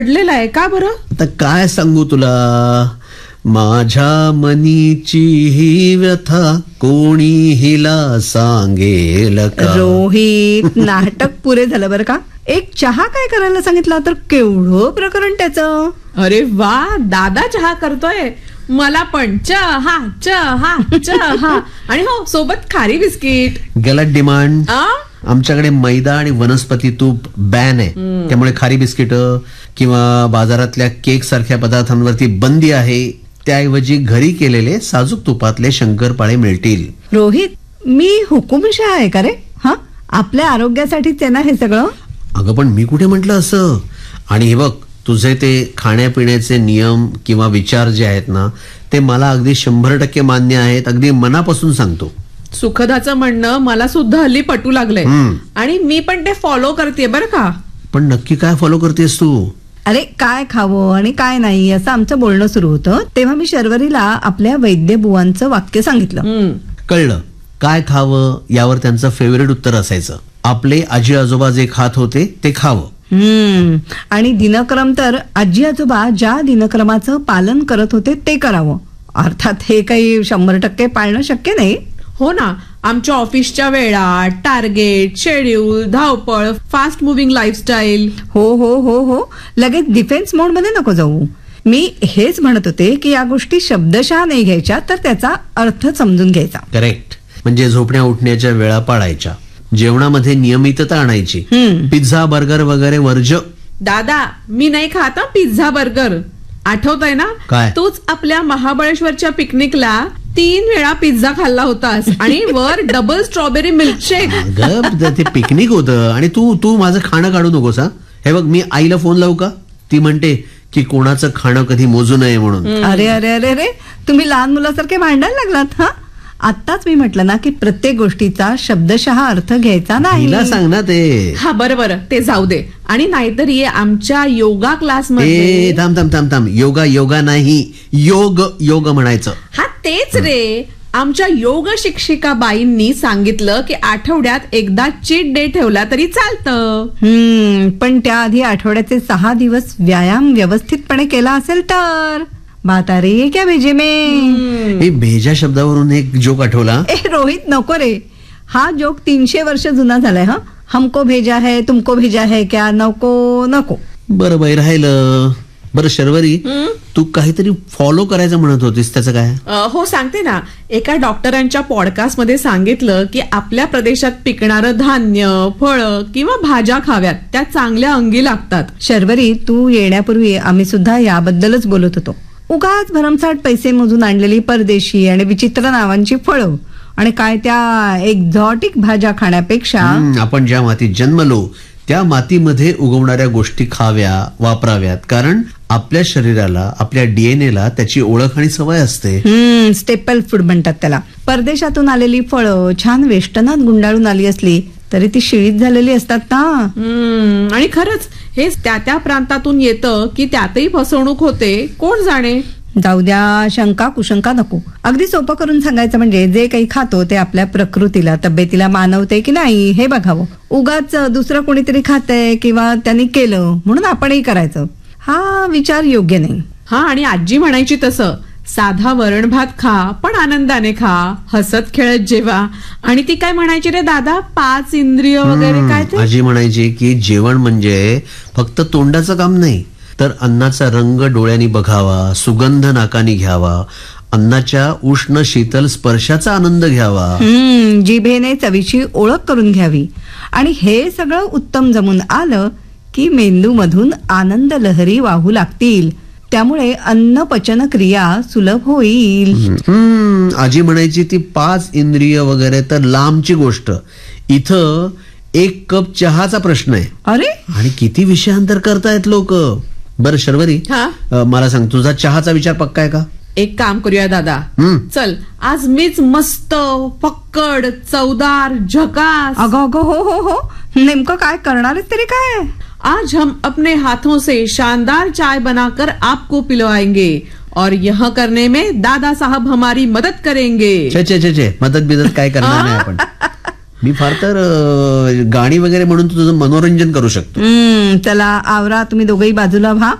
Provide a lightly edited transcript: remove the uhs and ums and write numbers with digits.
पडलेला आहे का बरं? आता काय सांगू तुला, माझ्या मनीची ही व्यथा कोणी हिला सांगेल का. रोहित, नाटक पुरे झालं बरं का. एक चहा काय करायला सांगितला तर केवढं प्रकरण त्याचं. अरे वा, दादा चहा करतोय. मला पण चहा चहा चहा आणि हो सोबत खारी बिस्किट. गलत डिमांड. आ? आमच्याकडे मैदा आणि वनस्पती तूप बॅन आहे, त्यामुळे खारी बिस्किट किंवा बाजारातल्या केक सारख्या पदार्थांवरती बंदी आहे. त्याऐवजी घरी केलेले साजूक तुपातले शंकरपाळे मिळतील. रोहित, मी हुकुमशाह आहे का रे? हा, आपल्या आरोग्यासाठीच आहे ना हे सगळं. अगं पण मी कुठे म्हटलं असं. आणि हे बघ, तुझे ते खाण्यापिण्याचे नियम किंवा विचार जे आहेत ना, ते मला अगदी 100% मान्य आहेत. अगदी मनापासून सांगतो. सुखदाचं म्हणणं मला सुद्धा हल्ली पटू लागलंय आणि मी पण ते फॉलो करते बरं का. पण नक्की काय फॉलो करतेस तू? अरे काय खावं आणि काय नाही असं आमचं बोलणं सुरू होतं, तेव्हा मी शर्वरीला आपल्या वैद्यबुवांचं वाक्य सांगितलं. कळलं. काय खावं यावर त्यांचं फेवरेट उत्तर असायचं, आपले आजी आजोबा जे खात होते ते खावं. आणि दिनक्रम तर आजी आजोबा ज्या दिनक्रमाचं पालन करत होते ते करावं. अर्थात हे काही 100% पाळणं शक्य नाही. हो ना, आमच्या ऑफिसच्या वेळा, टार्गेट, शेड्यूल, धावपळ, फास्ट मुव्हिंग लाईफस्टाईल. हो हो हो हो, लगेच डिफेन्स मोड मध्ये नको जाऊ. मी हेच म्हणत होते की या गोष्टी शब्दशः नाही घ्यायच्या, तर त्याचा अर्थ समजून घ्यायचा. करेक्ट. म्हणजे झोपण्या उठण्याच्या वेळा पाळायच्या, जेवणामध्ये नियमितता आणायची. पिझ्झा बर्गर वगैरे वर्ज. दादा, मी नाही खात पिझ्झा बर्गर. आठवतंय ना, काय? तूच आपल्या महाबळेश्वरच्या पिकनिकला 3 वेळा पिझ्झा खाल्ला होतास आणि वर डबल स्ट्रॉबेरी मिल्कशेक. ते पिकनिक होतं आणि तू माझं खाणं काढू नकोस. हा, हे बघ, मी आईला फोन लावू का? ती म्हणते की कोणाचं खाणं कधी मोजू नये म्हणून. अरे अरे अरे अरे, तुम्ही लहान मुलासारखे भांडायला लागलात. हा, आत्ताच मी म्हटलं ना की प्रत्येक गोष्टीचा शब्दशः अर्थ घ्यायचा नाही. तिला सांग ना ते. हा बरं ते जाऊ दे. आणि नाहीतर ये आमच्या योगा क्लासमध्ये. थांब. योगा नाही, योग म्हणायचं. हा तेच रे. आमच्या योग शिक्षिका बाईंनी सांगितलं की आठवड्यात एकदा चीट डे ठेवला तरी चालतं. पण त्याआधी आठवड्याचे 6 दिवस व्यायाम व्यवस्थितपणे केला असेल तर. बात आ रही है क्या भेजे में? भेजा शब्दावरून एक जोक आठवला. रोहित नको रे, हा जोक 300 वर्ष जुना झालाय. हा, हमको भेजा है तुमको भेजा है क्या? नको. बरं बाई, राहिलं. बरं शर्वरी, तू काहीतरी फॉलो करायचं म्हणत होतीस, त्याचं काय? हो सांगते ना. एका डॉक्टरांच्या पॉडकास्ट मध्ये सांगितलं की आपल्या प्रदेशात पिकणारं धान्य, फळं किंवा भाज्या खाव्यात, त्या चांगल्या अंगी लागतात. शर्वरी, तू येण्यापूर्वी आम्ही सुद्धा याबद्दलच बोलत होतो. उगाच भरमसाठ पैसे मोजून आणलेली परदेशी आणि विचित्र नावांची फळं आणि काय त्या एक्झॉटिक भाज्या खाण्यापेक्षा आपण ज्या मातीत जन्मलो त्या मातीमध्ये उगवणाऱ्या गोष्टी खाव्या, वापराव्यात. कारण आपल्या शरीराला, आपल्या डीएनए ला त्याची ओळख आणि सवय असते. स्टेपल फूड म्हणतात त्याला. परदेशातून आलेली फळं छान वेष्टनात गुंडाळून आली असली तरी ती शिळीत झालेली असतात ना. आणि खरंच हे त्या प्रांतातून येतं की त्यातही फसवणूक होते, कोण जाणे. जाऊ द्या, शंका कुशंका नको. अगदी सोपं करून सांगायचं म्हणजे जे काही खातो ते आपल्या प्रकृतीला, तब्येतीला मानवते की नाही हे बघावं. उगाच दुसरं कोणीतरी खातंय किंवा त्यांनी केलं म्हणून आपणही करायचं, हा विचार योग्य नाही. हा, आणि आजी म्हणायची तसं, साधा वरण भात खा पण आनंदाने खा, हसत खेळत जेवा. आणि ती काय म्हणायची रे दादा, 5 इंद्रिय वगैरे काय ते. आजी म्हणायची की जेवण म्हणजे फक्त तोंडाचं काम नाही, तर अन्नाचा रंग डोळ्यांनी बघावा, सुगंध नाकानी घ्यावा, अन्नाच्या उष्ण शीतल स्पर्शाचा आनंद घ्यावा, जिभेने चवीची ओळख करून घ्यावी. आणि हे सगळं उत्तम जमून आलं की मेंदू मधून आनंद लहरी वाहू लागतील. त्यामुळे अन्न पचन क्रिया सुलभ होईल. आजी म्हणायची ती 5 इंद्रिय वगैरे तर लांबची गोष्ट. इथं 1 कप चहाचा प्रश्न आहे. अरे, आणि किती विषयांतर करतायत लोक. बरं शर्वरी, मला सांग, तुझा चहाचा विचार पक्का आहे का? एक काम करूया दादा, चल आज मीच मस्त पक्कड चवदार झकास. अगं हो, नेमकं काय करणार आहेस तरी काय? आज हम अपने हाथों से शानदार चाय बनाकर आपको पिलवाएंगे और यह करने में दादा साहब हमारी मदद करेंगे. चे मदत बिदत काय करणार नाही आपण. मी फार तर गाणी वगैरे म्हणून तुझं मनोरंजन करू शकतो. चला आवरा, तुम्ही दोघेही बाजूला व्हा.